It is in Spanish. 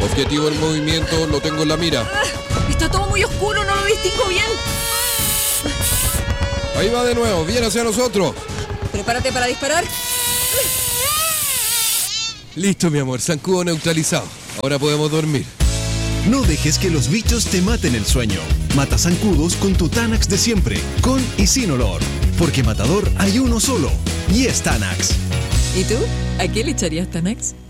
Objetivo en movimiento, lo tengo en la mira. Está todo muy oscuro, no lo distingo bien. Ahí va de nuevo, viene hacia nosotros. Prepárate para disparar. Listo, mi amor, zancudo neutralizado. Ahora podemos dormir. No dejes que los bichos te maten el sueño. Mata zancudos con tu Tanax de siempre, con y sin olor. Porque matador hay uno solo, y es Tanax. ¿Y tú? ¿A qué le echarías Tanax?